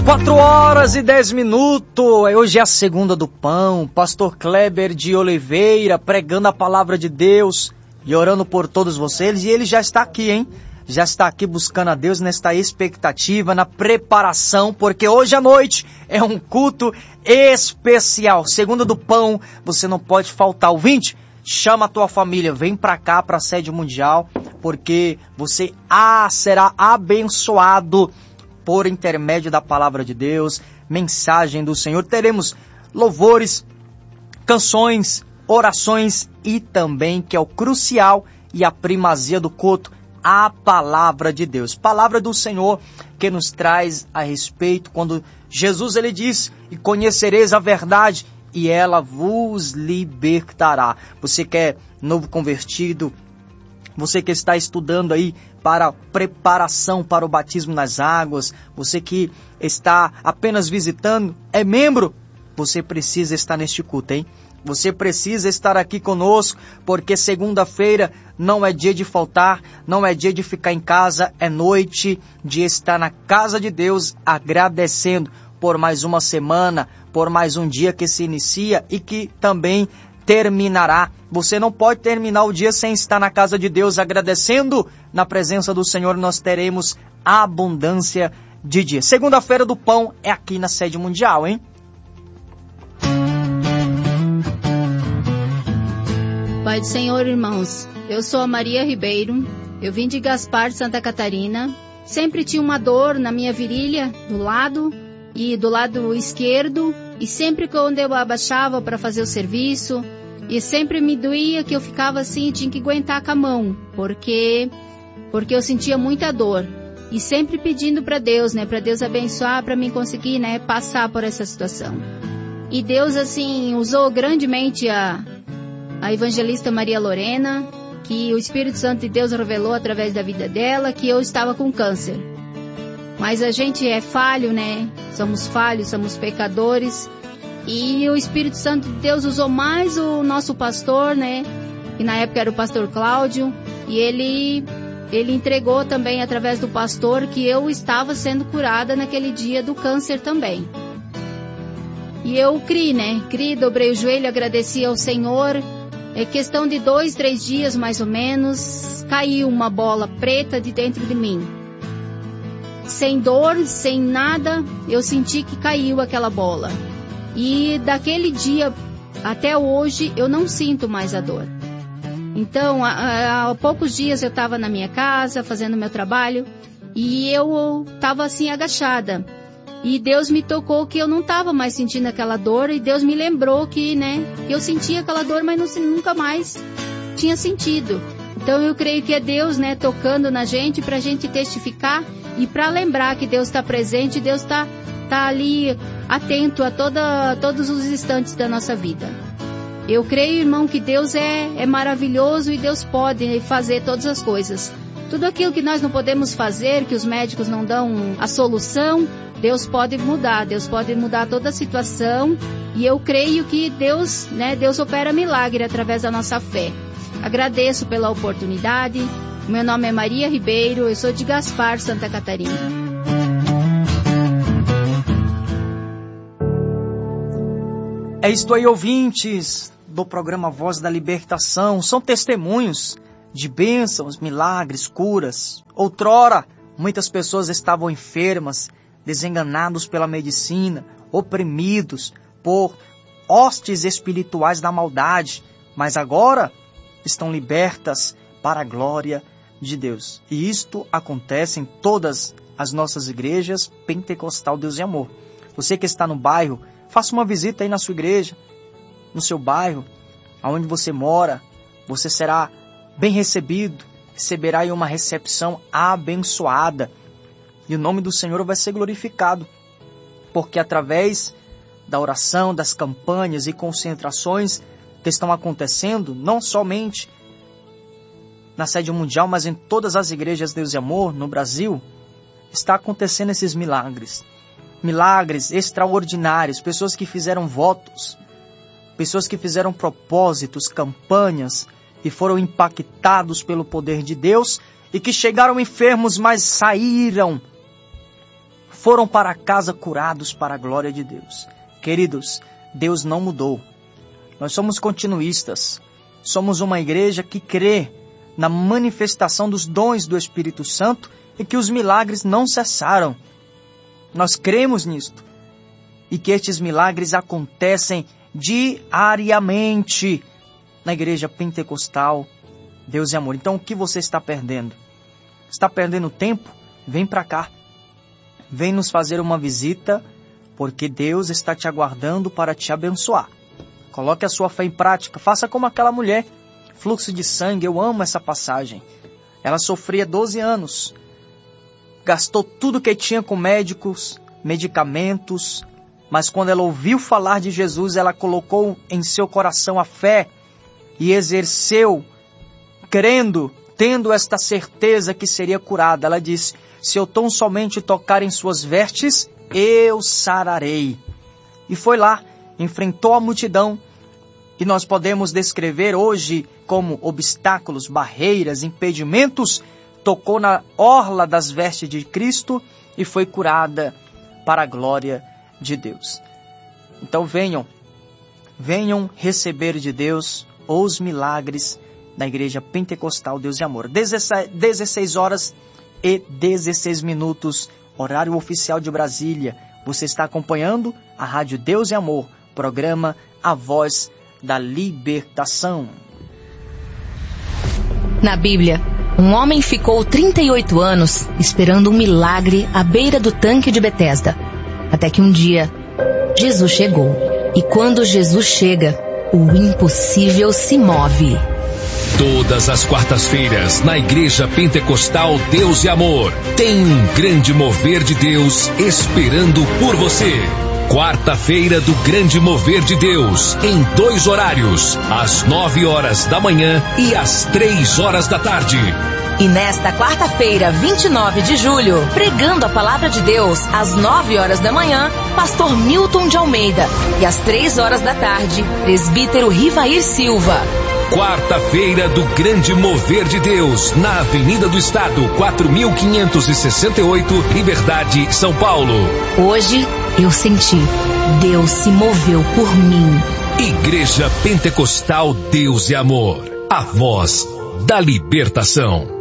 4h10. Hoje é a segunda do pão. Pastor Kleber de Oliveira pregando a palavra de Deus e orando por todos vocês. E ele já está aqui, hein? Já está aqui buscando a Deus nesta expectativa, na preparação, porque hoje à noite é um culto especial. Segunda do pão, você não pode faltar. Ouvinte, chama a tua família, vem pra cá, pra sede mundial, porque você será abençoado por intermédio da palavra de Deus, mensagem do Senhor. Teremos louvores, canções, orações e também, que é o crucial e a primazia do culto, a palavra de Deus. Palavra do Senhor que nos traz a respeito quando Jesus ele diz: e conhecereis a verdade e ela vos libertará. Você que é novo convertido, você que está estudando aí para preparação para o batismo nas águas, você que está apenas visitando, é membro, você precisa estar neste culto, hein? Você precisa estar aqui conosco, porque segunda-feira não é dia de faltar, não é dia de ficar em casa, é noite de estar na casa de Deus, agradecendo por mais uma semana, por mais um dia que se inicia e que também terminará. Você não pode terminar o dia sem estar na casa de Deus agradecendo. Na presença do Senhor nós teremos abundância de dia. Segunda-feira do pão é aqui na sede mundial, hein? Pai do Senhor, irmãos, eu sou a Maria Ribeiro, eu vim de Gaspar, Santa Catarina. Sempre tinha uma dor na minha virilha, do lado esquerdo, e sempre quando eu abaixava para fazer o serviço, e sempre me doía, que eu ficava assim, tinha que aguentar com a mão, porque eu sentia muita dor. E sempre pedindo para Deus, para Deus abençoar, para mim conseguir, passar por essa situação. E Deus, assim, usou grandemente a evangelista Maria Lorena, que o Espírito Santo de Deus revelou através da vida dela que eu estava com câncer. Mas a gente é falho, Somos falhos, somos pecadores. E o Espírito Santo de Deus usou mais o nosso pastor, que na época era o pastor Cláudio, e ele entregou também através do pastor que eu estava sendo curada naquele dia do câncer também. E eu criei, dobrei o joelho, agradeci ao Senhor. É questão de 2, 3 dias mais ou menos, caiu uma bola preta de dentro de mim. Sem dor, sem nada, eu senti que caiu aquela bola. E daquele dia até hoje eu não sinto mais a dor. Então, há poucos dias eu estava na minha casa, fazendo meu trabalho, e eu estava assim agachada. E Deus me tocou que eu não estava mais sentindo aquela dor, e Deus me lembrou que eu sentia aquela dor, mas nunca mais tinha sentido. Então eu creio que é Deus, tocando na gente, para a gente testificar e para lembrar que Deus está presente, Deus está ali atento a todos os instantes da nossa vida. Eu creio, irmão, que Deus é maravilhoso e Deus pode fazer todas as coisas. Tudo aquilo que nós não podemos fazer, que os médicos não dão a solução, Deus pode mudar toda a situação. E eu creio que Deus opera milagre através da nossa fé. Agradeço pela oportunidade. Meu nome é Maria Ribeiro, eu sou de Gaspar, Santa Catarina. É isto aí, ouvintes do programa Voz da Libertação. São testemunhos de bênçãos, milagres, curas. Outrora, muitas pessoas estavam enfermas, desenganados pela medicina, oprimidos por hostes espirituais da maldade, mas agora estão libertas para a glória de Deus. E isto acontece em todas as nossas igrejas Pentecostal Deus e Amor. Você que está no bairro, faça uma visita aí na sua igreja, no seu bairro, aonde você mora. Você será bem recebido, receberá aí uma recepção abençoada. E o nome do Senhor vai ser glorificado, porque através da oração, das campanhas e concentrações que estão acontecendo, não somente na sede mundial, mas em todas as igrejas Deus e Amor no Brasil, está acontecendo esses milagres. Milagres extraordinários, pessoas que fizeram votos, pessoas que fizeram propósitos, campanhas, e foram impactados pelo poder de Deus, e que chegaram enfermos, mas saíram foram para casa curados para a glória de Deus. Queridos, Deus não mudou. Nós somos continuistas. Somos uma igreja que crê na manifestação dos dons do Espírito Santo e que os milagres não cessaram. Nós cremos nisto. E que estes milagres acontecem diariamente na igreja pentecostal Deus e Amor. Então o que você está perdendo? Está perdendo tempo? Vem para cá. Vem nos fazer uma visita, porque Deus está te aguardando para te abençoar. Coloque a sua fé em prática. Faça como aquela mulher. Fluxo de sangue, eu amo essa passagem. Ela sofria 12 anos. Gastou tudo que tinha com médicos, medicamentos. Mas quando ela ouviu falar de Jesus, ela colocou em seu coração a fé e exerceu, crendo, tendo esta certeza que seria curada. Ela disse: se eu tão somente tocar em suas vestes, eu sararei. E foi lá, enfrentou a multidão, que nós podemos descrever hoje como obstáculos, barreiras, impedimentos, tocou na orla das vestes de Cristo e foi curada para a glória de Deus. Então venham receber de Deus os milagres da Igreja Pentecostal Deus e Amor. 16 horas e 16 minutos, horário oficial de Brasília. Você está acompanhando a Rádio Deus e Amor, programa A Voz da Libertação. Na Bíblia, um homem ficou 38 anos esperando um milagre à beira do tanque de Betesda. Até que um dia, Jesus chegou. E quando Jesus chega, o impossível se move. Todas as quartas-feiras, na Igreja Pentecostal Deus e Amor, tem um grande mover de Deus esperando por você. Quarta-feira do Grande Mover de Deus, em 2 horários, às 9 horas da manhã e às 3 horas da tarde. E nesta quarta-feira, 29 de julho, pregando a Palavra de Deus, às 9 horas da manhã, Pastor Milton de Almeida. E às 3 horas da tarde, Presbítero Rivair Silva. Quarta-feira do Grande Mover de Deus, na Avenida do Estado, 4568, Liberdade, São Paulo. Hoje, eu senti, Deus se moveu por mim. Igreja Pentecostal Deus e Amor, a voz da libertação.